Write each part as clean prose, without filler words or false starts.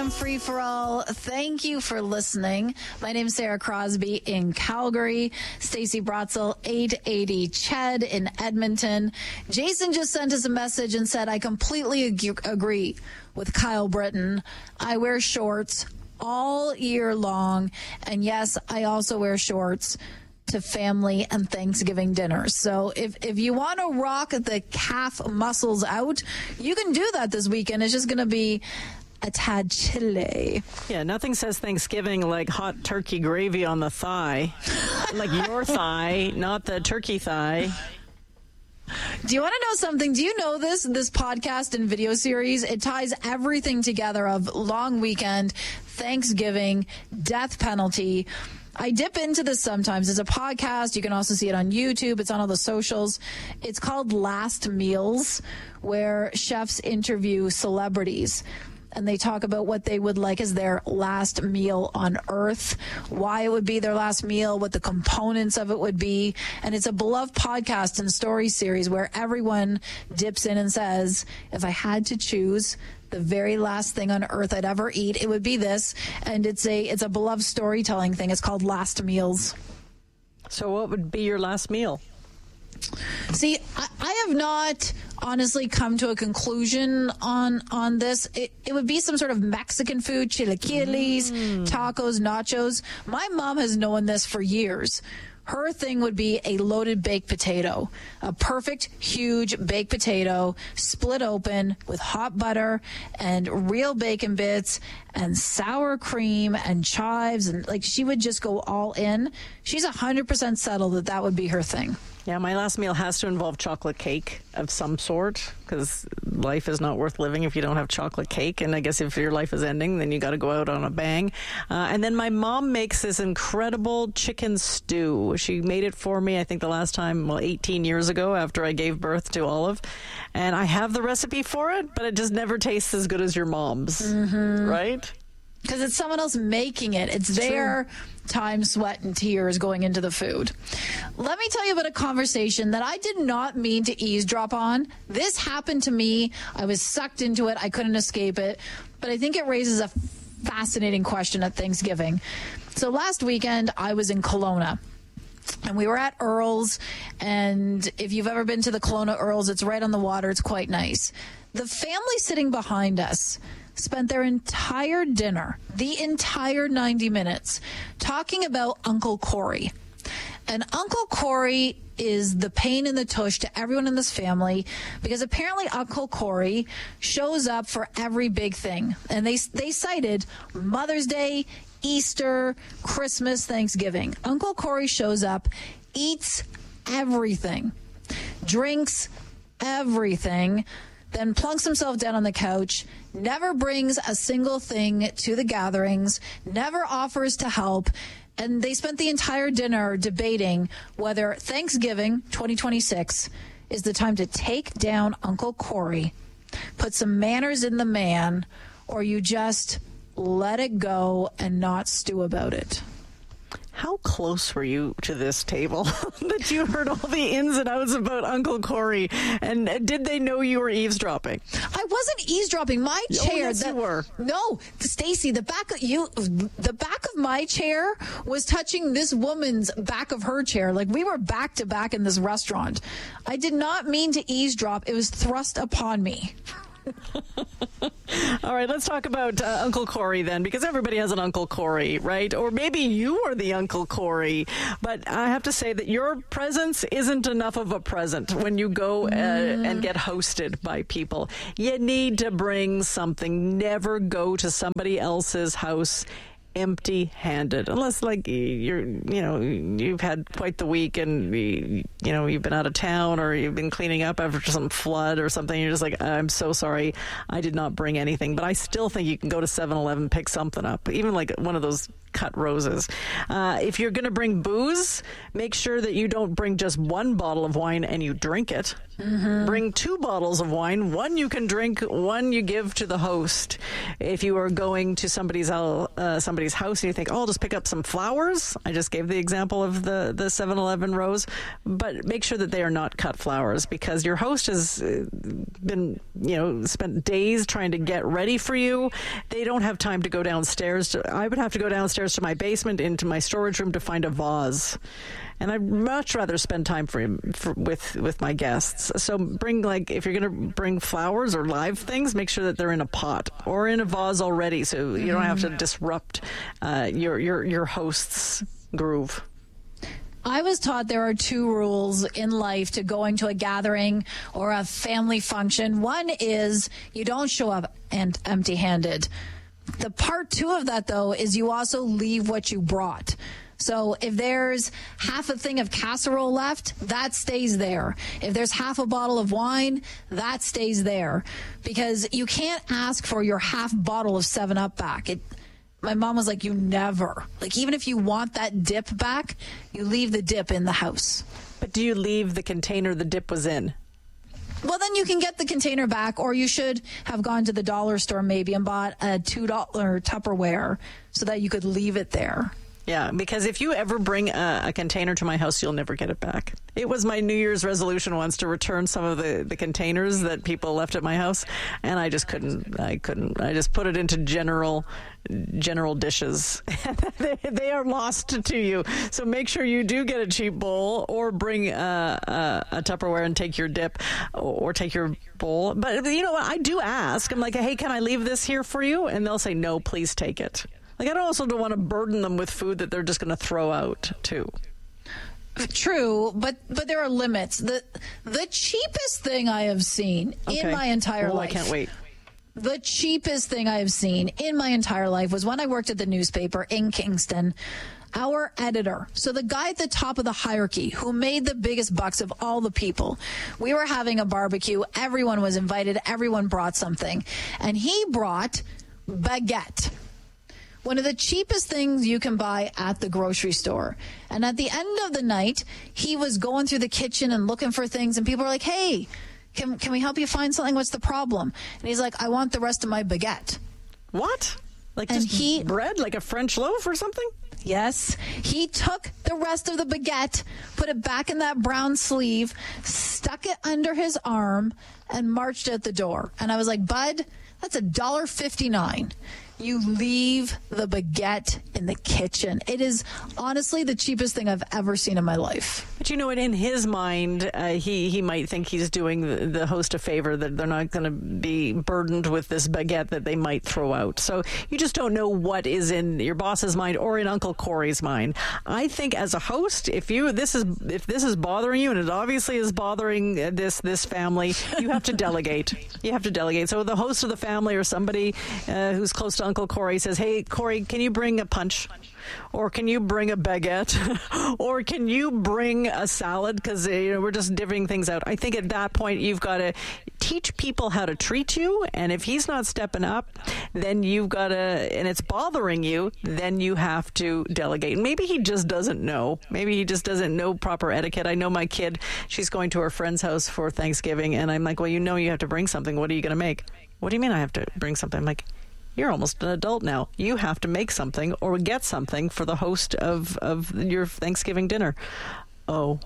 a.m. free for all. Thank you for listening. My name's Sarah Crosby in Calgary. Stacey Brotzel, 880 Ched in Edmonton. Jason just sent us a message and said, I completely agree with Kyle Britton. I wear shorts all year long. And yes, I also wear shorts to family and Thanksgiving dinners. So if you want to rock the calf muscles out, you can do that this weekend. It's just going to be a tad chilly. Yeah, nothing says Thanksgiving like hot turkey gravy on the thigh. Like your thigh, not the turkey thigh. Do you want to know something? Do you know this podcast and video series? It ties everything together of long weekend, Thanksgiving, death penalty. I dip into this sometimes. It's a podcast. You can also see it on YouTube. It's on all the socials. It's called Last Meals, where chefs interview celebrities. And they talk about what they would like as their last meal on Earth, why it would be their last meal, what the components of it would be. And it's a beloved podcast and story series where everyone dips in and says, if I had to choose the very last thing on Earth I'd ever eat, it would be this. And it's a beloved storytelling thing. It's called Last Meals. So what would be your last meal? See, I have not honestly come to a conclusion on this. It would be some sort of Mexican food, chilaquiles, tacos, nachos. My mom has known this for years. Her thing would be a loaded baked potato, a perfect, huge baked potato, split open with hot butter and real bacon bits and sour cream and chives. And like, she would just go all in. She's 100% settled that would be her thing. Yeah, my last meal has to involve chocolate cake of some sort, because life is not worth living if you don't have chocolate cake. And I guess if your life is ending, then you got to go out on a bang. And then my mom makes this incredible chicken stew. She made it for me, I think the last time, 18 years ago after I gave birth to Olive. And I have the recipe for it, but it just never tastes as good as your mom's, right? Because it's someone else making it. It's their time, sweat, and tears going into the food. Let me tell you about a conversation that I did not mean to eavesdrop on. This happened to me. I was sucked into it. I couldn't escape it. But I think it raises a fascinating question at Thanksgiving. So last weekend, I was in Kelowna. And we were at Earl's. And if you've ever been to the Kelowna Earl's, it's right on the water. It's quite nice. The family sitting behind us spent their entire dinner, the entire 90 minutes, talking about Uncle Corey. And Uncle Corey is the pain in the tush to everyone in this family, because apparently Uncle Corey shows up for every big thing. And they cited Mother's Day, Easter, Christmas, Thanksgiving. Uncle Corey shows up, eats everything, drinks everything, then plunks himself down on the couch, never brings a single thing to the gatherings, never offers to help. And they spent the entire dinner debating whether Thanksgiving 2026 is the time to take down Uncle Corey, put some manners in the man, or you just let it go and not stew about it. How close were you to this table that you heard all the ins and outs about Uncle Corey? And did they know you were eavesdropping? I wasn't eavesdropping. My chair. Yes, you were. No, Stacey, the back of my chair was touching this woman's back of her chair. Like, we were back to back in this restaurant. I did not mean to eavesdrop. It was thrust upon me. All right, let's talk about Uncle Corey then, because everybody has an Uncle Corey, right? Or maybe you are the Uncle Corey. But I have to say that your presence isn't enough of a present when you go and get hosted by people. You need to bring something. Never go to somebody else's house empty-handed, unless you've had quite the week and you've been out of town or you've been cleaning up after some flood or something. You're just like, I'm so sorry, I did not bring anything. But I still think you can go to 7-Eleven, pick something up, even like one of those cut roses. If you're going to bring booze, make sure that you don't bring just one bottle of wine and you drink it. Bring 2 bottles of wine. One you can drink, one you give to the host. If you are going to somebody's somebody's house and you think, oh, I'll just pick up some flowers. I just gave the example of the 7-Eleven rose, but make sure that they are not cut flowers, because your host has been, spent days trying to get ready for you. They don't have time to go downstairs. I would have to go downstairs to my basement into my storage room to find a vase. And I'd much rather spend time with my guests. So bring, if you're going to bring flowers or live things, make sure that they're in a pot or in a vase already, so you don't have to disrupt your host's groove. I was taught there are 2 rules in life to going to a gathering or a family function. One is you don't show up empty-handed. The part 2 of that, though, is you also leave what you brought. So if there's half a thing of casserole left, that stays there. If there's half a bottle of wine, that stays there. Because you can't ask for your half bottle of 7-Up back. My mom was like, you never. Even if you want that dip back, you leave the dip in the house. But do you leave the container the dip was in? Well, then you can get the container back, or you should have gone to the dollar store maybe and bought a $2 Tupperware so that you could leave it there. Yeah, because if you ever bring a container to my house, you'll never get it back. It was my New Year's resolution once to return some of the containers that people left at my house, and I just couldn't. I just put it into general dishes. They are lost to you. So make sure you do get a cheap bowl, or bring a Tupperware and take your dip, or take your bowl. But you know what? I do ask. I'm like, hey, can I leave this here for you? And they'll say, no, please take it. I also don't want to burden them with food that they're just going to throw out, too. True, but there are limits. The cheapest thing I have seen in my entire life. I can't wait. The cheapest thing I have seen in my entire life was when I worked at the newspaper in Kingston. Our editor, so the guy at the top of the hierarchy who made the biggest bucks of all the people, we were having a barbecue. Everyone was invited. Everyone brought something. And he brought baguette. One of the cheapest things you can buy at the grocery store. And at the end of the night, he was going through the kitchen and looking for things, and people were like, hey, can we help you find something? What's the problem? And he's like, I want the rest of my baguette. What? Bread? Like a French loaf or something? Yes. He took the rest of the baguette, put it back in that brown sleeve, stuck it under his arm, and marched out the door. And I was like, bud, that's $1.59. You leave the baguette in the kitchen. It is honestly the cheapest thing I've ever seen in my life. But you know what? In his mind, he might think he's doing the host a favor, that they're not going to be burdened with this baguette that they might throw out. So you just don't know what is in your boss's mind or in Uncle Corey's mind. I think as a host, if this is bothering you, and it obviously is bothering this family, you have to delegate. You have to delegate. So the host of the family or somebody who's close to Uncle Corey says, hey, Corey, can you bring a punch? Or can you bring a baguette? Or can you bring a salad? Because we're just divvying things out. I think at that point, you've got to teach people how to treat you. And if he's not stepping up, then you've got to, and it's bothering you, then you have to delegate. Maybe he just doesn't know. Maybe he just doesn't know proper etiquette. I know my kid, she's going to her friend's house for Thanksgiving. And I'm like, well, you have to bring something. What are you going to make? What do you mean I have to bring something? I'm like, you're almost an adult now. You have to make something or get something for the host of your Thanksgiving dinner. Oh.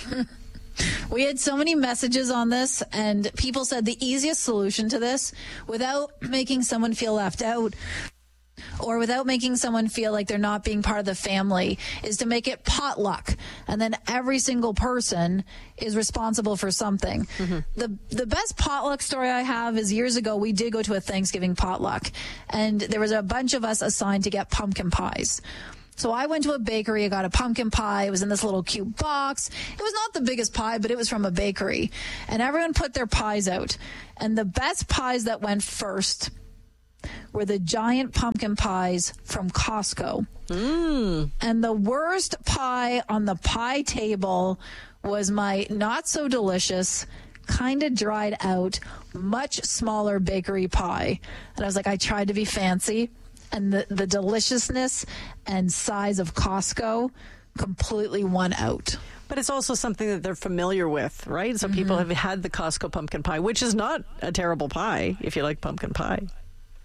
We had so many messages on this, and people said the easiest solution to this, without making someone feel left out or without making someone feel like they're not being part of the family, is to make it potluck. And then every single person is responsible for something. Mm-hmm. The best potluck story I have is years ago, we did go to a Thanksgiving potluck, and there was a bunch of us assigned to get pumpkin pies. So I went to a bakery, I got a pumpkin pie. It was in this little cute box. It was not the biggest pie, but it was from a bakery. And everyone put their pies out. And the best pies that went first were the giant pumpkin pies from Costco. And the worst pie on the pie table was my not so delicious, kind of dried out, much smaller bakery pie. And I was like, I tried to be fancy, and the deliciousness and size of Costco completely won out. But it's also something that they're familiar with, right? So people have had the Costco pumpkin pie, which is not a terrible pie if you like pumpkin pie.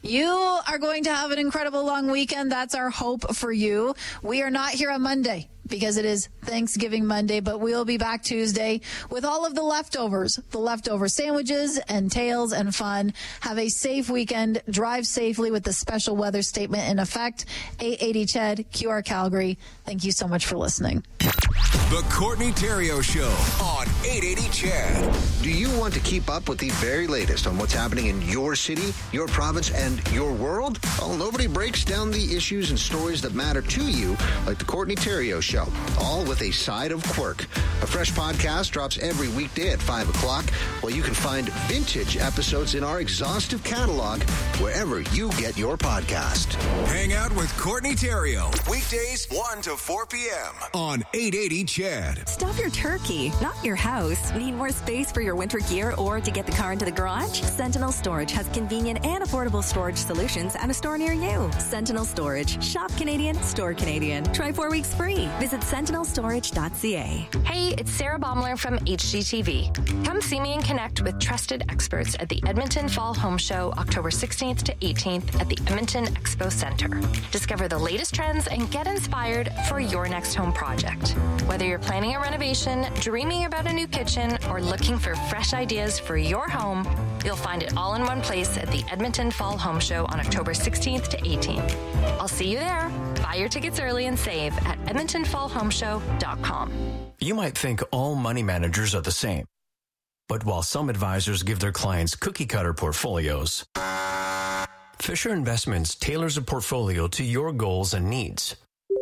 You are going to have an incredible long weekend. That's our hope for you. We are not here on Monday because it is Thanksgiving Monday, but we'll be back Tuesday with all of the leftovers, sandwiches and tales and fun. Have a safe weekend. Drive safely with the special weather statement in effect. 880 CHED, QR Calgary. Thank you so much for listening. The Courtney Theriault Show on 880 CHED. Do you want to keep up with the very latest on what's happening in your city, your province, and your world? Well, nobody breaks down the issues and stories that matter to you like the Courtney Theriault Show, all with a side of quirk. A fresh podcast drops every weekday at 5 o'clock, while you can find vintage episodes in our exhaustive catalog wherever you get your podcast. Hang out with Courtney Theriault, weekdays 1 to 4 p.m. on 880 CHED. Stuff your turkey, not your house. Need more space for your winter gear or to get the car into the garage? Sentinel Storage has convenient and affordable storage solutions at a store near you. Sentinel Storage. Shop Canadian, store Canadian. Try 4 weeks free. Visit sentinelstorage.ca. Hey, it's Sarah Baumler from HGTV. Come see me and connect with trusted experts at the Edmonton Fall Home Show, October 16th to 18th at the Edmonton Expo Center. Discover the latest trends and get inspired for your next home project. Whether you're planning a renovation, dreaming about a new kitchen, or looking for fresh ideas for your home, you'll find it all in one place at the Edmonton Fall Home Show on October 16th to 18th. I'll see you there. Buy your tickets early and save at edmontonfallhomeshow.com. You might think all money managers are the same. But while some advisors give their clients cookie-cutter portfolios, Fisher Investments tailors a portfolio to your goals and needs.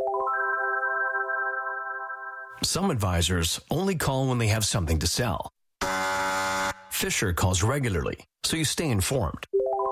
Some advisors only call when they have something to sell. Fisher calls regularly, so you stay informed.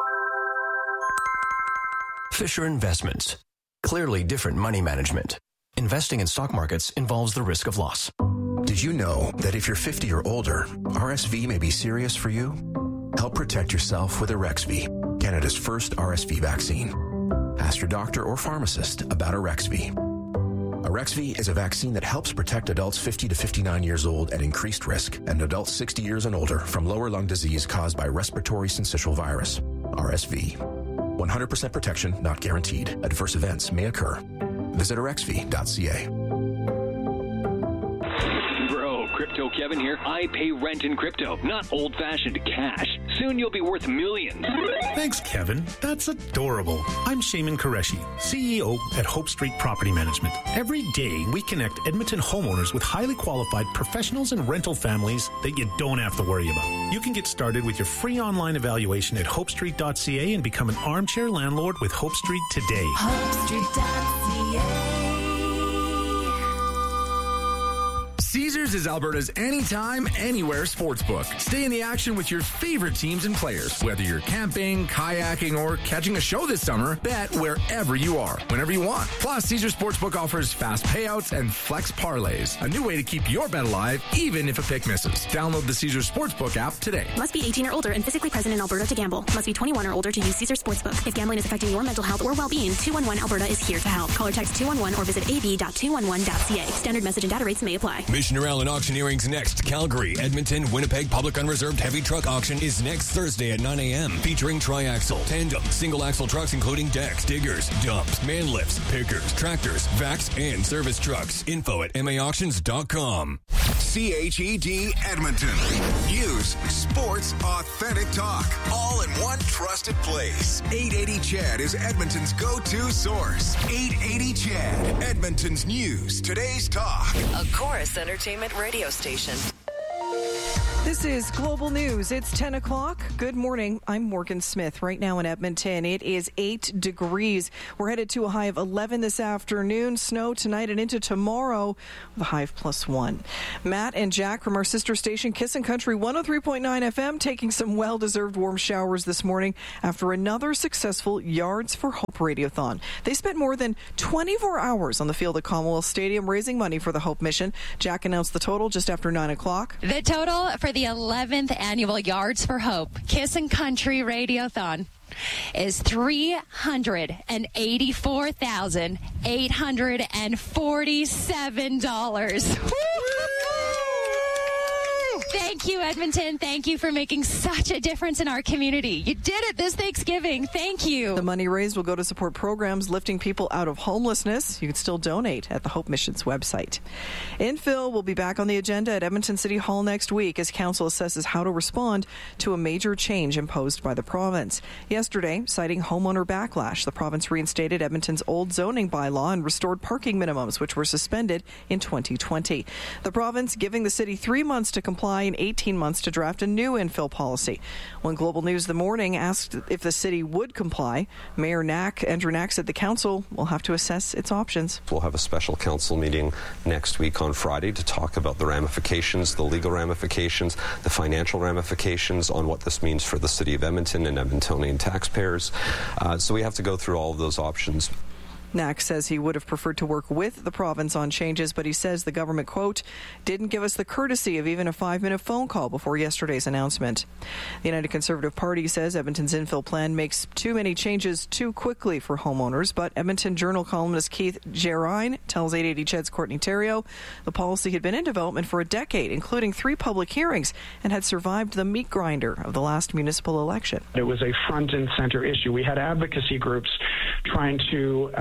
Fisher Investments. Clearly different money management. Investing in stock markets involves the risk of loss. Did you know that if you're 50 or older, RSV may be serious for you? Help protect yourself with Arexvy, Canada's first RSV vaccine. Ask your doctor or pharmacist about Arexvy. Arexvy is a vaccine that helps protect adults 50 to 59 years old at increased risk and adults 60 years and older from lower lung disease caused by respiratory syncytial virus, RSV. 100% protection not guaranteed. Adverse events may occur. Visit arexvy.ca. Crypto Kevin here. I pay rent in crypto, not old-fashioned cash. Soon you'll be worth millions. Thanks, Kevin. That's adorable. I'm Shaman Qureshi, CEO at Hope Street Property Management. Every day, we connect Edmonton homeowners with highly qualified professionals and rental families that you don't have to worry about. You can get started with your free online evaluation at hopestreet.ca and become an armchair landlord with Hope Street today. HopeStreet.ca. Caesars is Alberta's anytime, anywhere sportsbook. Stay in the action with your favorite teams and players. Whether you're camping, kayaking, or catching a show this summer, bet wherever you are, whenever you want. Plus, Caesars Sportsbook offers fast payouts and flex parlays. A new way to keep your bet alive, even if a pick misses. Download the Caesars Sportsbook app today. Must be 18 or older and physically present in Alberta to gamble. Must be 21 or older to use Caesars Sportsbook. If gambling is affecting your mental health or well-being, 211 Alberta is here to help. Call or text 211 or visit ab.211.ca. Standard message and data rates may apply. Mission Allen Auctioneering's next Calgary, Edmonton, Winnipeg Public Unreserved Heavy Truck Auction is next Thursday at 9 a.m. featuring triaxle, tandem, single axle trucks including decks, diggers, dumps, man lifts, pickers, tractors, vacs, and service trucks. Info at maauctions.com. CHED Edmonton. News, sports, authentic talk, all in one trusted place. 880 CHED is Edmonton's go-to source. 880 CHED, Edmonton's news, today's talk. A Chorus Entertainment radio station. This is Global News. It's 10 o'clock. Good morning. I'm Morgan Smith. Right now in Edmonton, it is 8 degrees. We're headed to a high of 11 this afternoon. Snow tonight and into tomorrow with a high of +1. Matt and Jack from our sister station, Kissin' Country 103.9 FM, taking some well-deserved warm showers this morning after another successful Yards for Hope Radiothon. They spent more than 24 hours on the field at Commonwealth Stadium raising money for the Hope Mission. Jack announced the total just after 9 o'clock. The total for the 11th annual Yards for Hope Kissin' Country Radiothon is $384,847. Thank you, Edmonton. Thank you for making such a difference in our community. You did it this Thanksgiving. Thank you. The money raised will go to support programs lifting people out of homelessness. You can still donate at the Hope Missions website. Infill will be back on the agenda at Edmonton City Hall next week as council assesses how to respond to a major change imposed by the province. Yesterday, citing homeowner backlash, the province reinstated Edmonton's old zoning bylaw and restored parking minimums, which were suspended in 2020. The province giving the city 3 months to comply and 18 months to draft a new infill policy. When Global News The Morning asked if the city would comply, Mayor Andrew Knack said the council will have to assess its options. We'll have a special council meeting next week on Friday to talk about the ramifications, the legal ramifications, the financial ramifications on what this means for the city of Edmonton and Edmontonian taxpayers. So we have to go through all of those options. Knack says he would have preferred to work with the province on changes, but he says the government, quote, didn't give us the courtesy of even a 5-minute phone call before yesterday's announcement. The United Conservative Party says Edmonton's infill plan makes too many changes too quickly for homeowners, but Edmonton Journal columnist Keith Gerine tells 880 CHED's Courtney Theriault the policy had been in development for a decade, including 3 public hearings, and had survived the meat grinder of the last municipal election. It was a front and center issue. We had advocacy groups trying to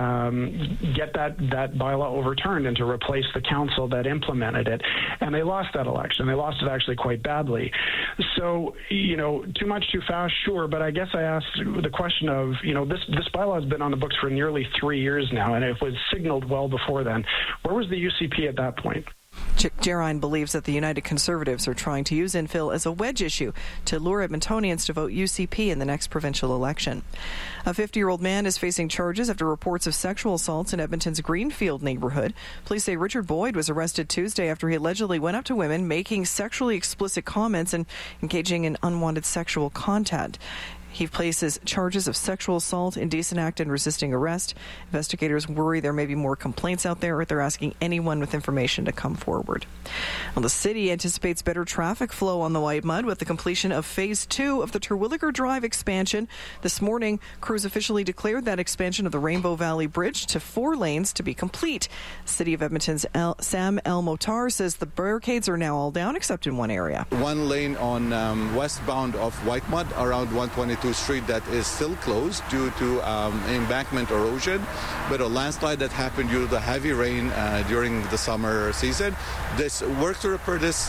get that bylaw overturned and to replace the council that implemented it. And they lost that election. They lost it actually quite badly. So, too much too fast, sure. But I guess I asked the question of, this bylaw has been on the books for nearly 3 years now, and it was signaled well before then. Where was the UCP at that point? Gerine believes that the United Conservatives are trying to use infill as a wedge issue to lure Edmontonians to vote UCP in the next provincial election. A 50-year-old man is facing charges after reports of sexual assaults in Edmonton's Greenfield neighborhood. Police say Richard Boyd was arrested Tuesday after he allegedly went up to women, making sexually explicit comments and engaging in unwanted sexual contact. He faces charges of sexual assault, indecent act, and resisting arrest. Investigators worry there may be more complaints out there. They're asking anyone with information to come forward. Well, the city anticipates better traffic flow on the White Mud with the completion of Phase 2 of the Terwilliger Drive expansion. This morning, crews officially declared that expansion of the Rainbow Valley Bridge to 4 lanes to be complete. City of Edmonton's Sam El-Motar says the barricades are now all down except in one area. 1 lane on westbound of White Mud around 122 Street that is still closed due to embankment erosion, but a landslide that happened due to the heavy rain during the summer season. This work to repair this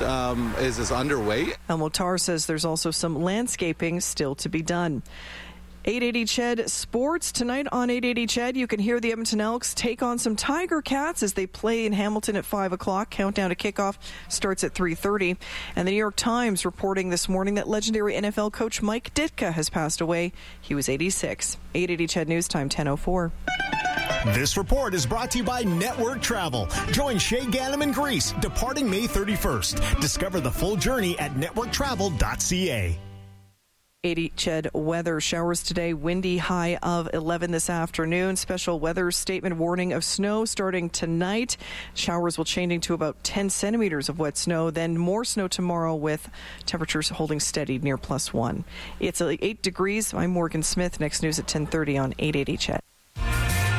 is underway. El-Motar says there's also some landscaping still to be done. 880 CHED Sports. Tonight on 880 CHED, you can hear the Edmonton Elks take on some Tiger Cats as they play in Hamilton at 5 o'clock. Countdown to kickoff starts at 3:30. And the New York Times reporting this morning that legendary NFL coach Mike Ditka has passed away. He was 86. 880 CHED News Time, 10:04. This report is brought to you by Network Travel. Join Shay Ganem in Greece, departing May 31st. Discover the full journey at networktravel.ca. 80 CHED weather. Showers today, windy, high of 11 this afternoon. Special weather statement warning of snow starting tonight. Showers will changing to about 10 centimeters of wet snow, then more snow tomorrow with temperatures holding steady near +1. It's 8 degrees. I'm Morgan Smith. Next news at 10:30 on 880 CHED.